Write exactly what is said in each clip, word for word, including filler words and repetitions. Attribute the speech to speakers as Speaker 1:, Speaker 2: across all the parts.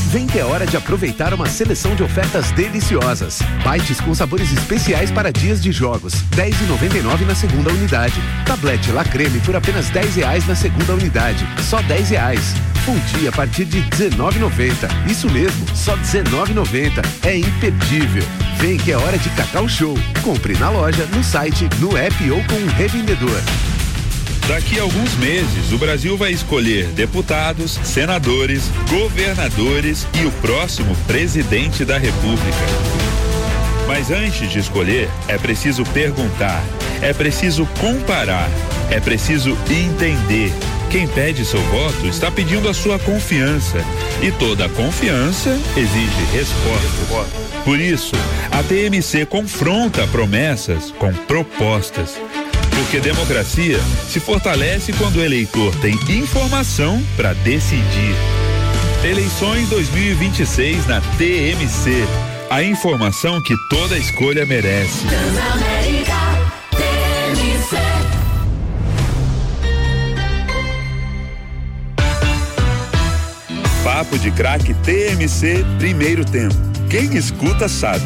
Speaker 1: Vem que é hora de aproveitar uma seleção de ofertas deliciosas. Bites com sabores especiais para dias de jogos, dez reais e noventa e nove centavos na segunda unidade. Tablete La Creme por apenas dez reais na segunda unidade, só dez reais. Fundi a partir de dezenove reais e noventa centavos. Isso mesmo, só dezenove reais e noventa centavos. É imperdível. Vem que é hora de Cacau Show. Compre na loja, no site, no app ou com um revendedor.
Speaker 2: Daqui a alguns meses, o Brasil vai escolher deputados, senadores, governadores e o próximo presidente da República. Mas antes de escolher, é preciso perguntar, é preciso comparar, é preciso entender. Quem pede seu voto está pedindo a sua confiança. E toda confiança exige resposta. Por isso, a T M C confronta promessas com propostas. Porque democracia se fortalece quando o eleitor tem informação para decidir. Eleições dois mil e vinte e seis na T M C. A informação que toda escolha merece.
Speaker 3: Transamérica, T M C.
Speaker 2: Papo de Craque T M C, primeiro tempo. Quem escuta sabe.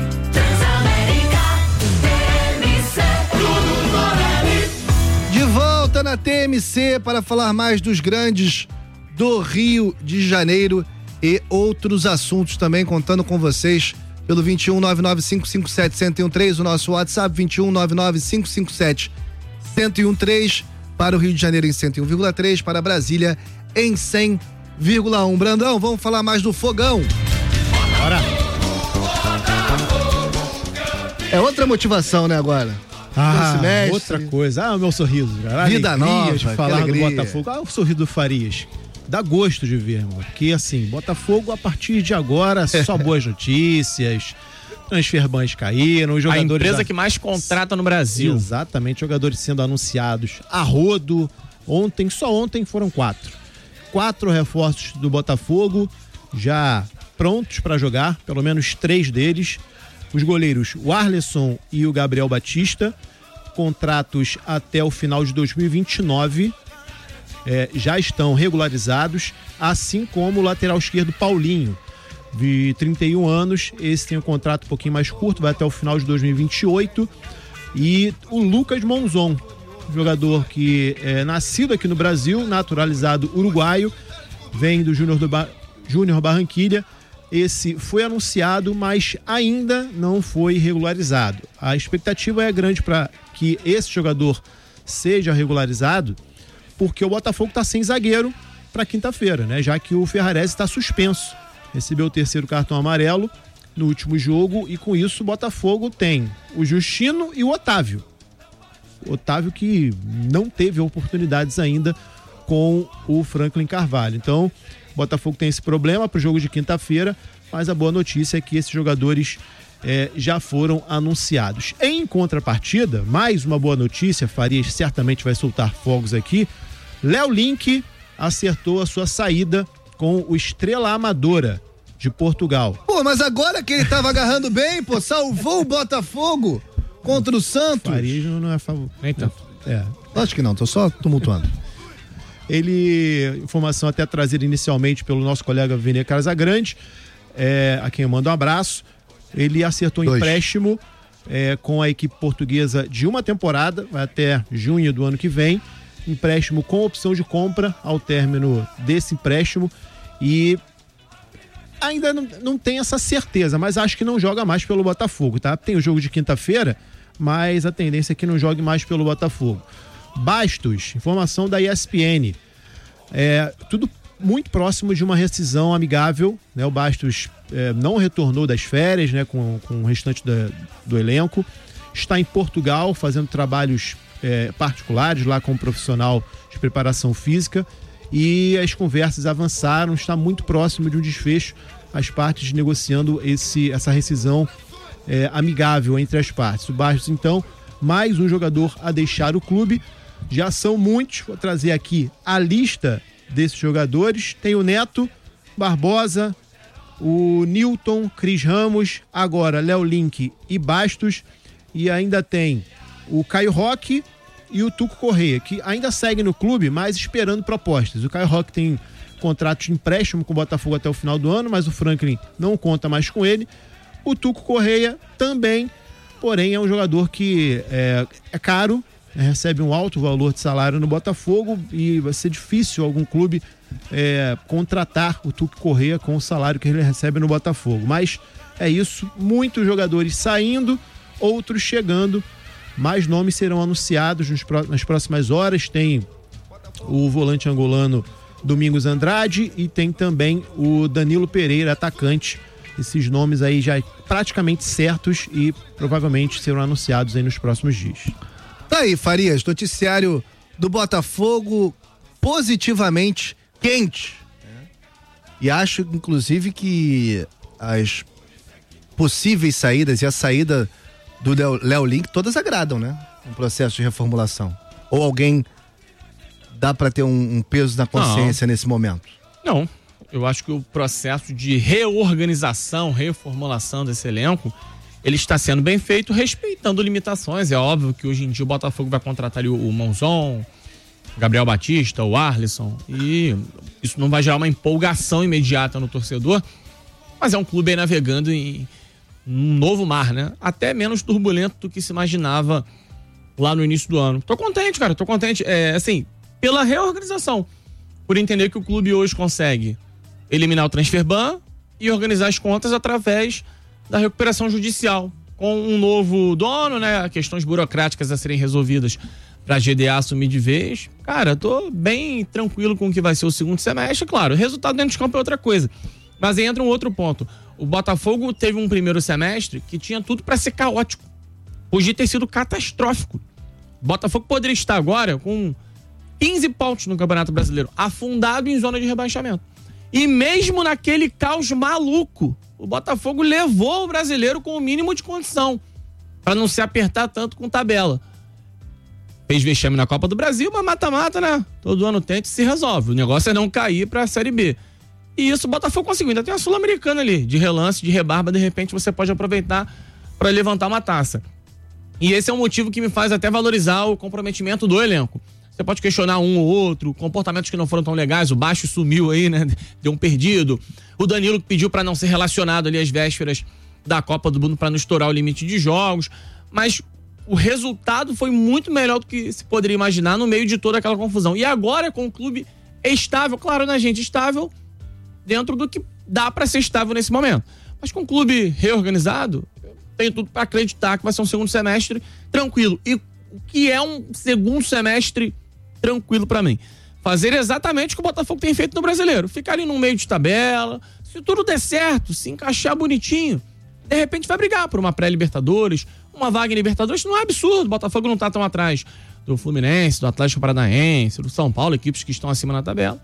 Speaker 4: De volta na T M C para falar mais dos grandes do Rio de Janeiro e outros assuntos também, contando com vocês pelo vinte e um, nove nove cinco cinco sete, um zero um três, o nosso WhatsApp vinte e um, nove nove cinco cinco sete, um zero um três, para o Rio de Janeiro em cento e um vírgula três, para Brasília em cem vírgula um. Brandão, vamos falar mais do fogão.
Speaker 5: Bora.
Speaker 4: É outra motivação, né, agora?
Speaker 5: Ah, outra coisa. Ah, o meu sorriso. Cara.
Speaker 4: Vida nova,
Speaker 5: de falar do Botafogo. Ah, o sorriso do Farias. Dá gosto de ver, mano. Porque, assim, Botafogo, a partir de agora, só boas notícias. Transferbans caíram, os jogadores...
Speaker 6: A empresa
Speaker 5: já...
Speaker 6: que mais contrata no Brasil.
Speaker 5: Exatamente, jogadores sendo anunciados a rodo. Ontem, só ontem, foram quatro. Quatro reforços do Botafogo, já prontos para jogar, pelo menos três deles. Os goleiros, o Arleson e o Gabriel Batista, contratos até o final de dois mil e vinte e nove, é, já estão regularizados, assim como o lateral esquerdo Paulinho, de trinta e um anos, esse tem um contrato um pouquinho mais curto, vai até o final de dois mil e vinte e oito, e o Lucas Monzon, jogador que é nascido aqui no Brasil, naturalizado uruguaio, vem do Júnior do ba... Júnior Barranquilha. Esse foi anunciado, mas ainda não foi regularizado. A expectativa é grande para que esse jogador seja regularizado, porque o Botafogo está sem zagueiro para quinta-feira, né? Já que o Ferrarese está suspenso. Recebeu o terceiro cartão amarelo no último jogo e com isso o Botafogo tem o Justino e o Otávio. O Otávio que não teve oportunidades ainda com o Franklin Carvalho. Então, o Botafogo tem esse problema para o jogo de quinta-feira, mas a boa notícia é que esses jogadores é, já foram anunciados. Em contrapartida, mais uma boa notícia, Farias certamente vai soltar fogos aqui, Léo Link acertou a sua saída com o Estrela Amadora de Portugal.
Speaker 4: Pô, mas agora que ele tava agarrando bem, pô, salvou o Botafogo contra o Santos.
Speaker 5: Farias não é a favor.
Speaker 6: Então.
Speaker 5: É.
Speaker 4: Acho que não, tô só tumultuando.
Speaker 5: Ele, informação até trazida inicialmente pelo nosso colega Vene Casagrande, é, a quem eu mando um abraço. Ele acertou um empréstimo é, com a equipe portuguesa de uma temporada, vai até junho do ano que vem. Empréstimo com opção de compra ao término desse empréstimo. E ainda não, não tem essa certeza, mas acho que não joga mais pelo Botafogo, tá? Tem o jogo de quinta-feira, mas a tendência é que não jogue mais pelo Botafogo. Bastos, informação da E S P N, é, tudo muito próximo de uma rescisão amigável, né? O Bastos é, não retornou das férias, né? Com, com o restante da, do elenco, está em Portugal fazendo trabalhos é, particulares lá como profissional de preparação física e as conversas avançaram, está muito próximo de um desfecho, as partes negociando esse, essa rescisão é, amigável entre as partes. O Bastos, então, mais um jogador a deixar o clube. Já são muitos, vou trazer aqui a lista desses jogadores. Tem o Neto, Barbosa, o Newton, Cris Ramos, agora Léo Link e Bastos, e ainda tem o Caio Roque e o Tuco Correia, que ainda segue no clube, mas esperando propostas. O Caio Roque tem contrato de empréstimo com o Botafogo até o final do ano, mas o Franklin não conta mais com ele. O Tuco Correia também, porém é um jogador que é, é caro, recebe um alto valor de salário no Botafogo e vai ser difícil algum clube é, contratar o Tuco Correia com o salário que ele recebe no Botafogo. Mas é isso, muitos jogadores saindo, outros chegando, mais nomes serão anunciados nos, nas próximas horas. Tem o volante angolano Domingos Andrade e tem também o Danilo Pereira, atacante. Esses nomes aí já praticamente certos e provavelmente serão anunciados aí nos próximos dias.
Speaker 4: Tá aí, Farias, noticiário do Botafogo positivamente quente. E acho, inclusive, que as possíveis saídas e a saída do Léo Link todas agradam, né? Um processo de reformulação. Ou alguém dá pra ter um, um peso na consciência Não. nesse momento?
Speaker 6: Não. Eu acho que o processo de reorganização, reformulação desse elenco, ele está sendo bem feito, respeitando limitações. É óbvio que hoje em dia o Botafogo vai contratar ali o Monzon, o Gabriel Batista, o Arlisson, e isso não vai gerar uma empolgação imediata no torcedor, mas é um clube aí navegando em um novo mar, né? Até menos turbulento do que se imaginava lá no início do ano. Tô contente, cara, tô contente. É, assim, pela reorganização, por entender que o clube hoje consegue eliminar o transfer ban e organizar as contas através da recuperação judicial, com um novo dono, né? Questões burocráticas a serem resolvidas para a G D A assumir de vez. Cara, tô bem tranquilo com o que vai ser o segundo semestre. Claro, o resultado dentro de campo é outra coisa. Mas aí entra um outro ponto. O Botafogo teve um primeiro semestre que tinha tudo para ser caótico. Podia ter sido catastrófico. O Botafogo poderia estar agora com quinze pontos no Campeonato Brasileiro, afundado em zona de rebaixamento. E mesmo naquele caos maluco, o Botafogo levou o brasileiro com o mínimo de condição, para não se apertar tanto com tabela. Fez vexame na Copa do Brasil, mas mata-mata, né? Todo ano tenta e se resolve. O negócio é não cair para a Série B. E isso o Botafogo conseguiu. Ainda tem uma Sul-Americana ali, de relance, de rebarba, de repente você pode aproveitar para levantar uma taça. E esse é um motivo que me faz até valorizar o comprometimento do elenco. Você pode questionar um ou outro, comportamentos que não foram tão legais, o Baixo sumiu aí, né? Deu um perdido. O Danilo que pediu para não ser relacionado ali às vésperas da Copa do Mundo para não estourar o limite de jogos. Mas o resultado foi muito melhor do que se poderia imaginar no meio de toda aquela confusão. E agora com o clube estável, claro, né, gente? Estável dentro do que dá para ser estável nesse momento. Mas com o clube reorganizado, eu tenho tudo para acreditar que vai ser um segundo semestre tranquilo. E o que é um segundo semestre tranquilo para mim? Fazer exatamente o que o Botafogo tem feito no Brasileiro. Ficar ali no meio de tabela. Se tudo der certo, se encaixar bonitinho, de repente vai brigar por uma pré-Libertadores, uma vaga em Libertadores. Não é absurdo. O Botafogo não tá tão atrás do Fluminense, do Atlético Paranaense, do São Paulo, equipes que estão acima na tabela.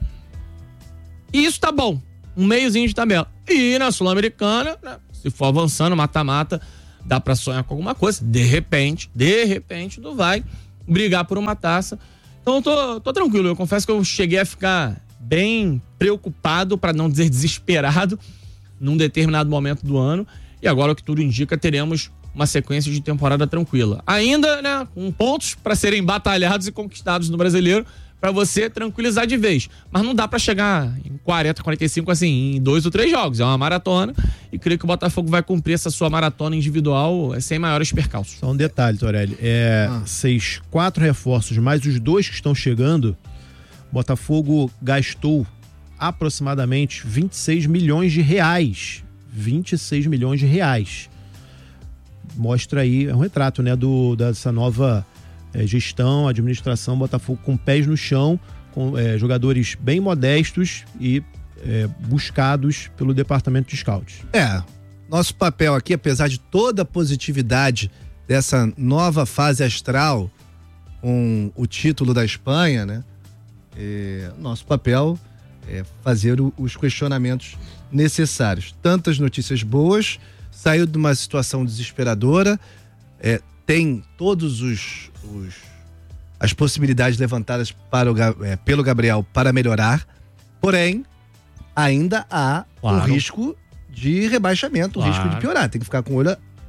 Speaker 6: E isso tá bom. Um meiozinho de tabela. E na Sul-Americana, né, se for avançando, mata-mata, dá pra sonhar com alguma coisa. De repente, de repente, tu vai brigar por uma taça. Então eu tô, tô tranquilo. Eu confesso que eu cheguei a ficar bem preocupado, para não dizer desesperado, num determinado momento do ano. E agora, o que tudo indica, teremos uma sequência de temporada tranquila. Ainda, né, com pontos para serem batalhados e conquistados no Brasileiro, para você tranquilizar de vez. Mas não dá para chegar em quarenta, quarenta e cinco assim, em dois ou três jogos. É uma maratona e creio que o Botafogo vai cumprir essa sua maratona individual sem maiores percalços.
Speaker 5: Só um detalhe, Torelli. É, ah. Seis, quatro reforços, mais os dois que estão chegando, o Botafogo gastou aproximadamente vinte e seis milhões de reais. vinte e seis milhões de reais. Mostra aí, é um retrato, né, do, dessa nova é, gestão, administração, Botafogo com pés no chão, com é, jogadores bem modestos e é, buscados pelo departamento de scouts.
Speaker 4: É, nosso papel aqui, apesar de toda a positividade dessa nova fase astral com o título da Espanha, né, é, nosso papel é fazer o, os questionamentos necessários. Tantas notícias boas, saiu de uma situação desesperadora, é, tem todos os, os as possibilidades levantadas para o, é, pelo Gabriel para melhorar, porém ainda há claro. o risco de rebaixamento, claro. o risco de piorar. Tem que ficar com o olho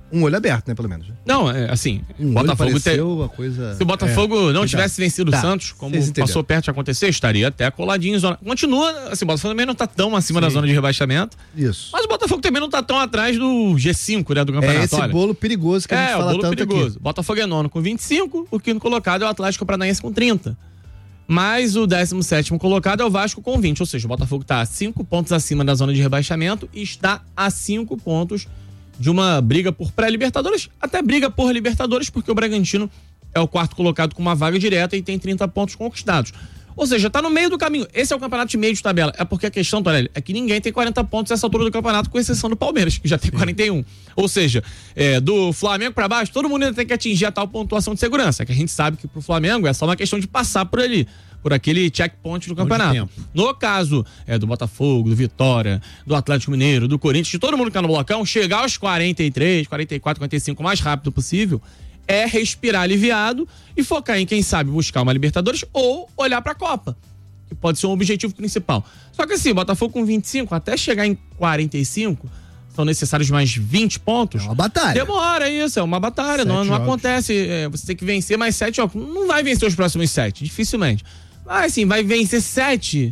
Speaker 4: um olho aberto, né, pelo menos.
Speaker 6: Não, é assim,
Speaker 4: Um
Speaker 6: Botafogo
Speaker 4: olho
Speaker 6: tem...
Speaker 4: pareceu a coisa...
Speaker 6: Se o Botafogo
Speaker 4: é,
Speaker 6: não tivesse vencido o
Speaker 4: Tá,
Speaker 6: Santos, como
Speaker 4: vocês entenderam.
Speaker 6: passou perto de acontecer, estaria até coladinho em zona. Continua, assim, o Botafogo também não tá tão acima da zona de rebaixamento.
Speaker 4: Isso.
Speaker 6: Mas o Botafogo também não tá tão atrás do G cinco, né, do campeonato.
Speaker 4: É esse
Speaker 6: Olha.
Speaker 4: bolo perigoso que a gente
Speaker 6: É, o
Speaker 4: fala
Speaker 6: bolo
Speaker 4: tanto
Speaker 6: perigoso.
Speaker 4: aqui.
Speaker 6: Botafogo é nono com vinte e cinco, o quinto colocado é o Atlético Paranaense com trinta. Mas o décimo sétimo colocado é o Vasco com vinte. Ou seja, o Botafogo está cinco pontos acima da zona de rebaixamento e está a cinco pontos de uma briga por pré-Libertadores, até briga por Libertadores, porque o Bragantino é o quarto colocado com uma vaga direta e tem trinta pontos conquistados. Ou seja, tá no meio do caminho. Esse é o campeonato de meio de tabela. É porque a questão, Torelli, é que ninguém tem quarenta pontos nessa altura do campeonato, com exceção do Palmeiras, que já tem quarenta e um. Ou seja, é, do Flamengo pra baixo, todo mundo ainda tem que atingir a tal pontuação de segurança. É que a gente sabe que pro Flamengo é só uma questão de passar por ali, por aquele checkpoint do campeonato. No caso é, do Botafogo, do Vitória, do Atlético Mineiro, do Corinthians, de todo mundo que tá no blocão, chegar aos quarenta e três, quarenta e quatro, quarenta e cinco o mais rápido possível, é respirar aliviado e focar em, quem sabe, buscar uma Libertadores ou olhar pra Copa, que pode ser um objetivo principal. Só que assim, o Botafogo com vinte e cinco, até chegar em quarenta e cinco, são necessários mais vinte pontos.
Speaker 4: É uma batalha.
Speaker 6: Demora isso, é uma batalha, não, não acontece. É, você tem que vencer mais sete jogos. Não vai vencer os próximos sete, dificilmente. Mas assim, vai vencer sete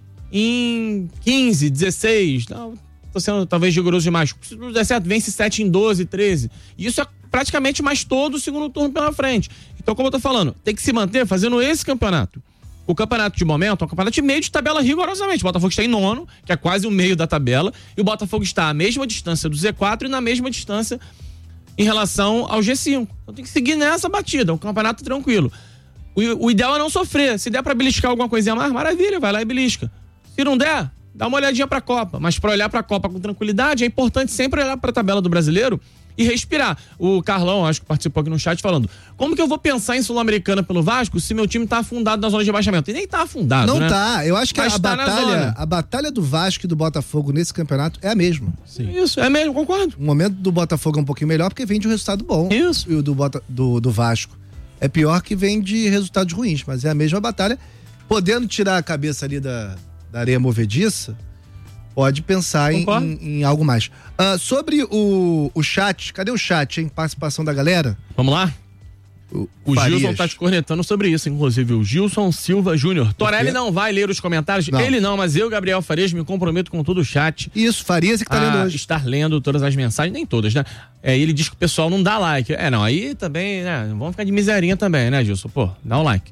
Speaker 6: em quinze, dezesseis. Não, tô sendo talvez rigoroso demais. Se não der certo, vence sete em doze, treze. E isso é praticamente mais todo o segundo turno pela frente. Então, como eu tô falando, tem que se manter fazendo esse campeonato. O campeonato de momento é um campeonato de meio de tabela rigorosamente. O Botafogo está em nono, que é quase o meio da tabela, e o Botafogo está à mesma distância do Z quatro e na mesma distância em relação ao G cinco. Então tem que seguir nessa batida, um campeonato tranquilo. O, o ideal é não sofrer. Se der pra beliscar alguma coisinha mais, maravilha, vai lá e belisca. Se não der, dá uma olhadinha pra Copa. Mas pra olhar pra Copa com tranquilidade, é importante sempre olhar pra tabela do brasileiro e respirar. O Carlão, acho que participou aqui no chat, falando: como que eu vou pensar em Sul-Americana pelo Vasco se meu time tá afundado na zona de rebaixamento? E nem tá afundado,
Speaker 4: Não
Speaker 6: né?
Speaker 4: tá. Eu acho que
Speaker 6: Mas
Speaker 4: a
Speaker 6: tá na
Speaker 4: batalha,
Speaker 6: zona.
Speaker 4: a batalha do Vasco e do Botafogo nesse campeonato é a mesma.
Speaker 5: Sim.
Speaker 6: Isso, é mesmo, concordo.
Speaker 4: O momento do Botafogo é um pouquinho melhor porque vem de um resultado bom.
Speaker 6: Isso.
Speaker 4: E o do, Bota, do, do Vasco é pior que vem de resultados ruins, mas é a mesma batalha. Podendo tirar a cabeça ali da, da areia movediça, pode pensar em, em, em algo mais. Uh, sobre o, o chat, cadê o chat, hein? Participação da galera?
Speaker 6: Vamos lá?
Speaker 4: O,
Speaker 6: O
Speaker 4: Farias.
Speaker 6: Gilson tá te cornetando sobre isso, inclusive, o Gilson Silva Júnior. Torelli
Speaker 4: quê?
Speaker 6: não vai ler os comentários,
Speaker 4: Não.
Speaker 6: ele não, mas eu, Gabriel Farias, me comprometo com todo o chat
Speaker 4: Isso, Farias é que tá lendo
Speaker 6: a
Speaker 4: hoje.
Speaker 6: estar lendo todas as mensagens, nem todas, né? É, ele diz que o pessoal não dá like. É, não, aí também, né? Vamos ficar de miserinha também, né, Gilson? Pô, dá um like.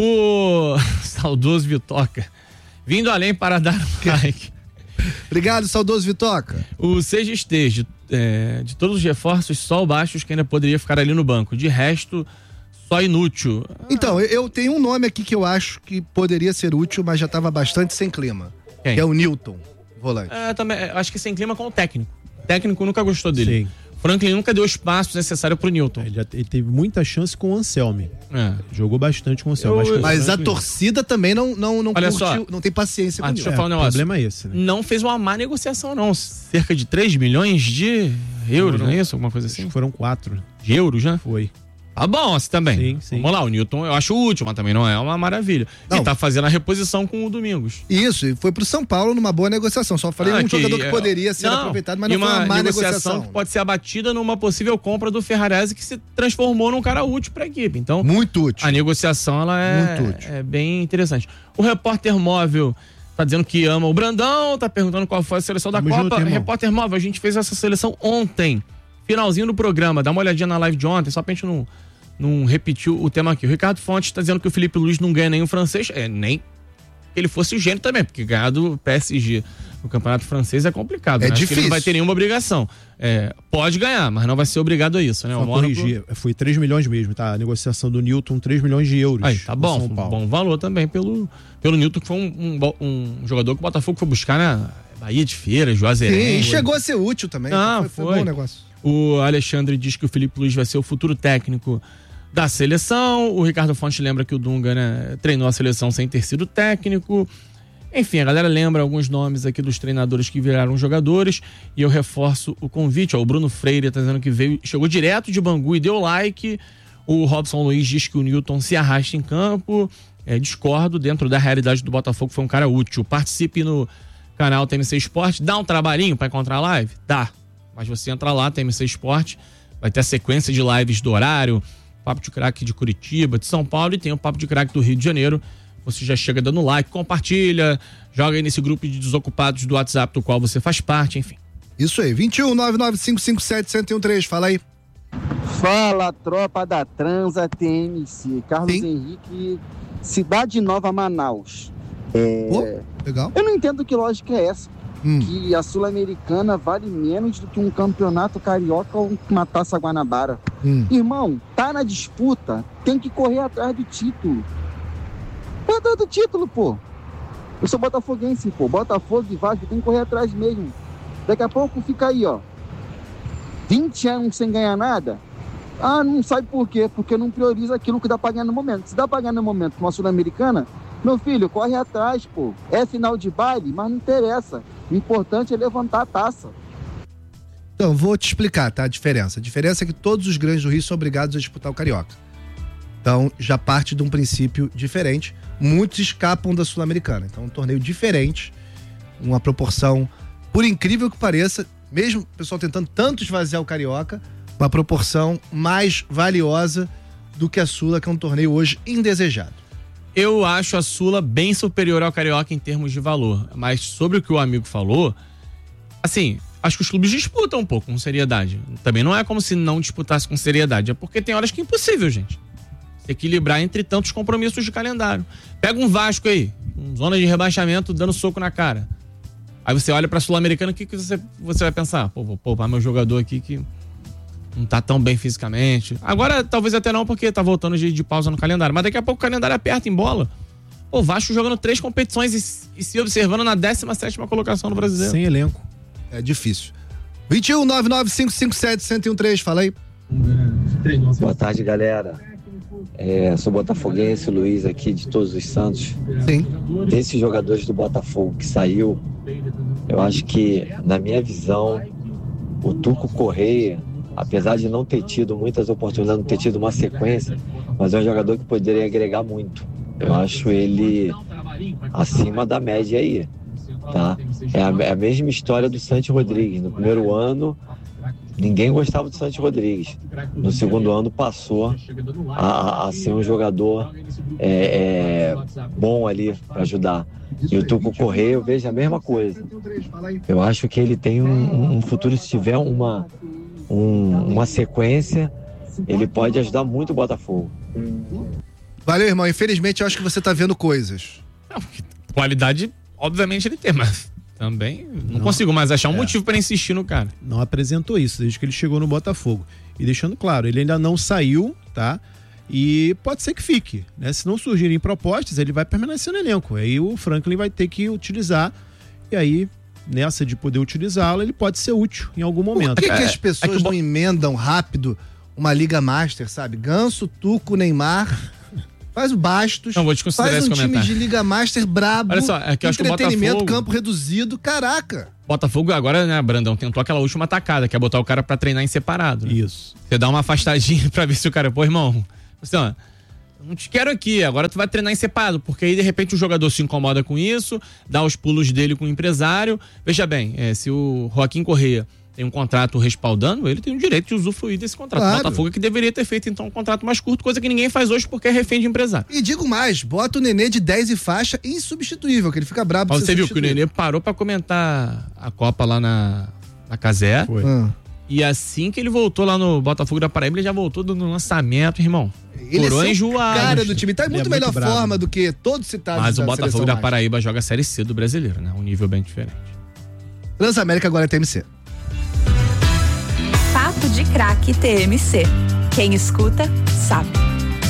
Speaker 6: O saudoso Vitoca, vindo além para dar um like.
Speaker 4: Obrigado, saudoso Vitoca.
Speaker 6: O seja esteja, é, de todos os reforços, só o Baixos que ainda poderia ficar ali no banco. De resto, só inútil.
Speaker 4: Então, eu, eu tenho um nome aqui que eu acho que poderia ser útil, mas já tava bastante sem clima.
Speaker 6: Quem?
Speaker 4: Que é o Newton, volante.
Speaker 6: É, também, é, acho que sem clima com o técnico. O técnico nunca gostou dele.
Speaker 5: Sim.
Speaker 6: Franklin nunca deu espaço necessário pro Newton.
Speaker 5: Ele, já, ele teve muita chance com o Anselmi.
Speaker 6: É.
Speaker 5: Jogou bastante com o Anselmi.
Speaker 6: Eu-
Speaker 5: mas, com o
Speaker 4: Mas a
Speaker 5: Franklin,
Speaker 4: torcida também não, não, não
Speaker 6: Olha
Speaker 4: curtiu,
Speaker 6: só.
Speaker 4: não tem paciência
Speaker 6: Ah,
Speaker 4: com o
Speaker 6: deixa
Speaker 4: Newton.
Speaker 6: eu falar um
Speaker 5: o
Speaker 6: negócio.
Speaker 5: problema é esse, né?
Speaker 6: Não fez uma má negociação, não. Cerca de três milhões de euros, não é isso? Alguma coisa
Speaker 5: Acho
Speaker 6: assim?
Speaker 5: que foram quatro.
Speaker 6: De euros, né?
Speaker 5: Foi.
Speaker 6: Tá bom, assim também.
Speaker 5: Sim, sim.
Speaker 6: Vamos lá, o Newton eu acho útil, mas também não é uma maravilha.
Speaker 4: Não.
Speaker 6: E tá fazendo a reposição com o Domingos.
Speaker 4: Isso, e foi pro São Paulo numa boa negociação. Só falei
Speaker 6: Ah,
Speaker 4: um jogador que
Speaker 6: é-
Speaker 4: poderia ser
Speaker 6: Não,
Speaker 4: aproveitado, mas
Speaker 6: e
Speaker 4: não foi uma má
Speaker 6: negociação
Speaker 4: negociação.
Speaker 6: que pode ser abatida numa possível compra do Ferrarese, que se transformou num cara útil pra equipe. Então,
Speaker 4: Muito útil.
Speaker 6: a negociação ela é,
Speaker 4: Muito útil.
Speaker 6: é bem interessante. O repórter móvel tá dizendo que ama o Brandão, tá perguntando qual foi a seleção da
Speaker 5: Tamo
Speaker 6: Copa.
Speaker 5: junto, irmão.
Speaker 6: Repórter móvel, a gente fez essa seleção ontem, finalzinho do programa. Dá uma olhadinha na live de ontem, só pra gente não, não repetir o tema aqui. O Ricardo Fontes tá dizendo que o Felipe Luiz não ganha nenhum francês. É, nem que ele fosse o gênio também, porque ganhar do P S G no campeonato francês é complicado.
Speaker 4: É
Speaker 6: né? Acho que ele
Speaker 4: difícil.
Speaker 6: não vai ter nenhuma obrigação. É, pode ganhar, mas não vai ser obrigado a isso, né?
Speaker 5: Só
Speaker 6: O Mônaco-
Speaker 5: corrigir. Foi três milhões mesmo, tá? A negociação do Newton, três milhões de euros.
Speaker 6: Aí, tá
Speaker 5: no
Speaker 6: bom,
Speaker 5: São
Speaker 6: um
Speaker 5: Paulo.
Speaker 6: bom valor também pelo, pelo Newton, que foi um, um, bo- um jogador que o Botafogo foi buscar na Bahia de Feira,
Speaker 4: Sim,
Speaker 6: Juazeirense.
Speaker 4: chegou a ser útil também.
Speaker 6: Ah,
Speaker 4: foi, foi
Speaker 6: foi.
Speaker 4: bom o negócio.
Speaker 6: O Alexandre diz que o Felipe Luiz vai ser o futuro técnico da seleção. O Ricardo Fonte lembra que o Dunga, né, treinou a seleção sem ter sido técnico. Enfim, a galera lembra alguns nomes aqui dos treinadores que viraram jogadores. E eu reforço o convite. Ó, o Bruno Freire tá dizendo que veio, chegou direto de Bangu e deu like. O Robson Luiz diz que o Newton se arrasta em campo. É, discordo, dentro da realidade do Botafogo foi um cara útil. Participe no canal T M C Esporte. Dá um trabalhinho pra encontrar a live? Dá. Mas você entra lá, T M C Esporte, Vai ter a sequência de lives do horário, Papo de Craque de Curitiba, de São Paulo, e tem o Papo de Craque do Rio de Janeiro. Você já chega dando like, compartilha, joga aí nesse grupo de desocupados do WhatsApp do qual você faz parte, enfim.
Speaker 4: Isso aí, vinte e um, nove nove cinco cinco sete, zero um três, fala aí.
Speaker 7: Fala, tropa da Transa T M C. Carlos
Speaker 4: Sim.
Speaker 7: Henrique, Cidade Nova, Manaus. É...
Speaker 4: Pô, legal.
Speaker 7: Eu não entendo que lógica é essa.
Speaker 4: Hum.
Speaker 7: Que a Sul-Americana vale menos do que um campeonato carioca ou uma Taça Guanabara.
Speaker 4: Hum.
Speaker 7: Irmão, tá na disputa, tem que correr atrás do título. Correr atrás do título, pô. Eu sou botafoguense, pô. Botafogo e Vasco tem que correr atrás mesmo. Daqui a pouco fica aí, ó. vinte anos sem ganhar nada. Ah, não sabe por quê? Porque não prioriza aquilo que dá pra ganhar no momento. Se dá pra ganhar no momento com uma Sul-Americana, meu filho, corre atrás, pô. É final de baile, mas não interessa. O importante é levantar a taça.
Speaker 4: Então, vou te explicar, tá? A diferença. A diferença é que todos os grandes do Rio são obrigados a disputar o Carioca. Então, já parte de um princípio diferente. Muitos escapam da Sul-Americana. Então, um torneio diferente, uma proporção, por incrível que pareça, mesmo o pessoal tentando tanto esvaziar o Carioca, uma proporção mais valiosa do que a Sula, que é um torneio hoje indesejado.
Speaker 6: Eu acho a Sula bem superior ao Carioca em termos de valor. Mas sobre o que o amigo falou, assim, acho que os clubes disputam um pouco com seriedade. Também não é como se não disputasse com seriedade. É porque tem horas que é impossível, gente. Se equilibrar entre tantos compromissos de calendário. Pega um Vasco aí, um zona de rebaixamento, dando soco na cara. Aí você olha pra Sul-Americana, o que, que você, você vai pensar? Pô, vou poupar meu jogador aqui que não tá tão bem fisicamente. Agora, talvez até não, porque tá voltando de, de pausa no calendário. Mas daqui a pouco o calendário aperta em bola. O Vasco jogando três competições e, e se observando na décima sétima colocação no Brasileiro.
Speaker 5: Sem elenco.
Speaker 4: É difícil. vinte e um, nove nove cinco cinco sete, zero um três, fala aí.
Speaker 8: Boa tarde, galera. É, sou botafoguense, Luiz aqui de Todos os Santos.
Speaker 4: Sim.
Speaker 8: Desses jogadores do Botafogo que saiu, eu acho que, na minha visão, o Tuco Correia, apesar de não ter tido muitas oportunidades, não ter tido uma sequência, mas é um jogador que poderia agregar muito. Eu acho ele acima da média aí, tá? É a, é a mesma história do Santi Rodrigues. No primeiro ano, ninguém gostava do Santi Rodrigues. No segundo ano, passou a, a ser um jogador é, é, bom ali para ajudar. E o Tuco Correia, eu vejo a mesma coisa. Eu acho que ele tem um, um futuro, se tiver uma... Um, uma sequência, ele pode ajudar muito o Botafogo.
Speaker 4: Valeu, irmão. Infelizmente, eu acho que você tá vendo coisas.
Speaker 6: Não, qualidade, obviamente, ele tem, mas também não, não consigo mais achar um é. motivo para insistir no cara.
Speaker 5: Não apresentou isso desde que ele chegou no Botafogo. E deixando claro, ele ainda não saiu, tá? E pode ser que fique, né? Se não surgirem propostas, ele vai permanecer no elenco. Aí o Franklin vai ter que utilizar, e aí... nessa de poder utilizá-lo, ele pode ser útil em algum momento.
Speaker 4: Por que,
Speaker 5: é,
Speaker 4: que as pessoas é que não emendam rápido uma Liga Master, sabe? Ganso, Tuco, Neymar, faz o Bastos,
Speaker 6: não, vou te considerar
Speaker 4: faz um
Speaker 6: esse
Speaker 4: time
Speaker 6: comentário.
Speaker 4: de Liga Master brabo,
Speaker 6: olha só, é que eu acho que o
Speaker 4: entretenimento,
Speaker 6: Botafogo...
Speaker 4: campo reduzido, caraca.
Speaker 6: Botafogo agora, né, Brandão, tentou aquela última atacada, que é botar o cara pra treinar em separado. Né?
Speaker 5: Isso.
Speaker 6: Você dá uma afastadinha pra ver se o cara... Pô, irmão, assim, ó, não te quero aqui, agora tu vai treinar em separado, porque aí de repente o jogador se incomoda com isso, dá os pulos dele com o empresário. Veja bem, é, se o Joaquim Correia tem um contrato respaldando, ele tem o direito de usufruir desse contrato.
Speaker 4: Claro.
Speaker 6: O Botafogo é que deveria ter feito então um contrato mais curto, coisa que ninguém faz hoje porque é refém de empresário.
Speaker 4: E digo mais, bota o Nenê de dez e faixa insubstituível, que ele fica brabo.
Speaker 6: Mas você viu que o Nenê parou pra comentar a Copa lá na, na Casé.
Speaker 5: Foi.
Speaker 4: Ah.
Speaker 6: E assim que ele voltou lá no Botafogo da Paraíba, ele já voltou dando lançamento, irmão.
Speaker 4: Ele
Speaker 6: Coroa
Speaker 4: é
Speaker 6: enjoado.
Speaker 4: cara do time, tá em
Speaker 5: Ele
Speaker 4: muito
Speaker 5: é
Speaker 4: melhor
Speaker 5: muito bravo.
Speaker 4: forma do que todos citados.
Speaker 6: Mas o
Speaker 4: da
Speaker 6: Botafogo
Speaker 4: seleção
Speaker 6: da
Speaker 4: master.
Speaker 6: Paraíba joga a Série C do Brasileiro, né? Um nível bem diferente.
Speaker 4: Transamérica agora é T M C.
Speaker 9: Papo de Craque T M C. Quem escuta, sabe.